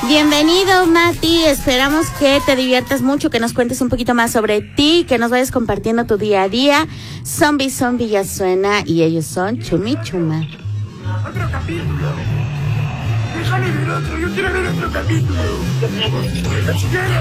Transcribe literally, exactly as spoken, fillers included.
Bienvenido, Mati. Esperamos que te diviertas mucho, que nos cuentes un poquito más sobre ti, que nos vayas compartiendo tu día a día. Zombie Zombie ya suena y ellos son Chumi Chuma. Otro capítulo. Déjame ver otro, yo quiero ver otro capítulo.